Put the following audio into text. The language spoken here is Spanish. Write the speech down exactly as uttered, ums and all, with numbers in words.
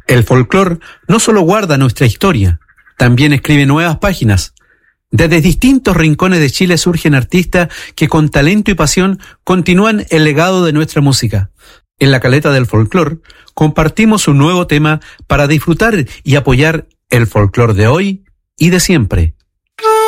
El folclore no solo guarda nuestra historia, también escribe nuevas páginas. Desde distintos rincones de Chile surgen artistas que con talento y pasión continúan el legado de nuestra música. En la Caleta del Folclore compartimos un nuevo tema para disfrutar y apoyar el folclore de hoy y de siempre.